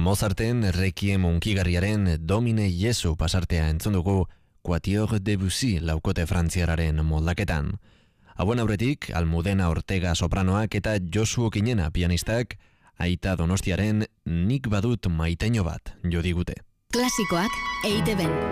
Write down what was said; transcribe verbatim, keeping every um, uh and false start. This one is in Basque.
Mozarten Requiem hunkigarriaren Domine Jesu pasartea entzun dugu Quatuor Debussy laukote frantziararen moldaketan. Hauen aurretik, Almudena Ortega sopranoak eta Josu Okinena pianistak Aita Donostiaren Nik badut maiteño bat jo digute. Klasikoak E I T B-n.